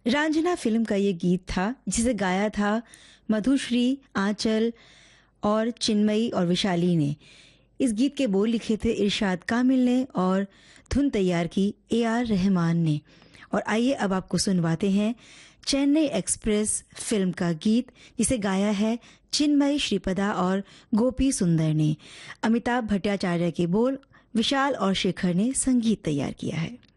Raanjhanaa film का ये गीत था जिसे गाया था मधुश्री, आंचल और चिन्मयी और विशाली ने। इस गीत के बोल लिखे थे इरशाद कामिल ने और धुन तैयार की AR रहमान ने। और आइए अब आपको सुनवाते हैं चेन्नई एक्सप्रेस फिल्म का गीत जिसे गाया है चिन्मयी श्रीपदा और गोपी सुंदर ने। अमिताभ भट्टाचार्य के बोल, विशाल और शेखर ने संगीत तैयार किया है।